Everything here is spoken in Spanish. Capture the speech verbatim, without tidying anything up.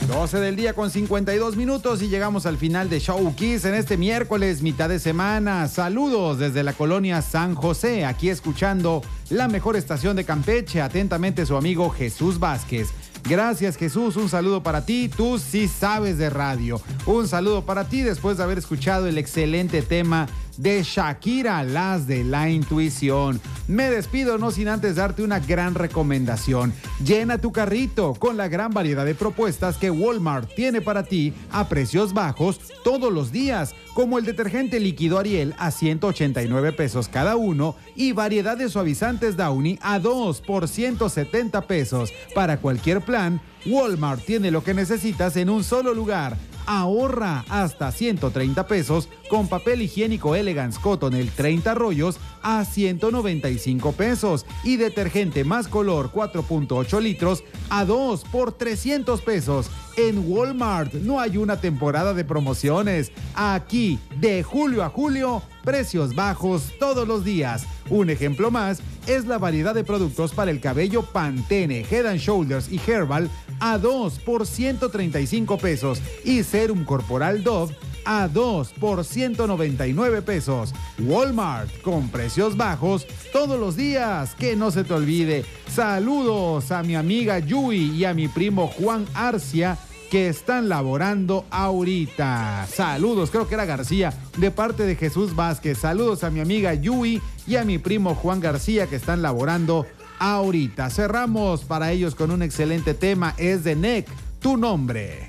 doce del día con cincuenta y dos minutos y llegamos al final de Show Kiss en este miércoles, mitad de semana. Saludos desde la colonia San José, aquí escuchando la mejor estación de Campeche. Atentamente su amigo Jesús Vázquez. Gracias, Jesús, un saludo para ti, tú sí sabes de radio. Un saludo para ti después de haber escuchado el excelente tema de Shakira, Las de la Intuición. Me despido no sin antes darte una gran recomendación. Llena tu carrito con la gran variedad de propuestas que Walmart tiene para ti a precios bajos todos los días, como el detergente líquido Ariel a ciento ochenta y nueve pesos cada uno y variedad de suavizantes Downy a dos por ciento setenta pesos. Para cualquier plan, Walmart tiene lo que necesitas en un solo lugar. Ahorra hasta ciento treinta pesos con papel higiénico Elegance Cotton el treinta rollos a ciento noventa y cinco pesos y detergente Más Color cuatro punto ocho litros a dos por trescientos pesos. En Walmart no hay una temporada de promociones. Aquí, de julio a julio, precios bajos todos los días. Un ejemplo más es la variedad de productos para el cabello Pantene, Head and Shoulders y Herbal a dos por ciento treinta y cinco pesos y Serum Corporal Dove a dos por ciento noventa y nueve pesos. Walmart, con precios bajos todos los días. Que no se te olvide. Saludos a mi amiga Yui y a mi primo Juan Arcia, que están laborando ahorita. Saludos, creo que era García, de parte de Jesús Vázquez. Saludos a mi amiga Yui y a mi primo Juan García, que están laborando ahorita. Cerramos para ellos con un excelente tema. Es de N E C, Tu Nombre.